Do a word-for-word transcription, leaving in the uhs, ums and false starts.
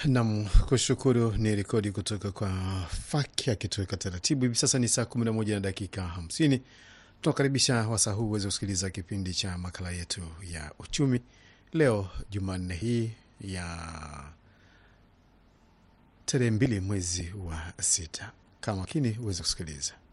Naam, kushukuru ni rekodi kutoka kwa Faki akitoweka taratibu. Hivi sasa ni saa kumi na moja na dakika hamsini. Tunakaribisha wasaa huu uweze kusikiliza kipindi cha makala yetu ya uchumi. Leo Jumanne hii ya tarehe mbili mwezi wa sita. Kama kini uweze kusikiliza.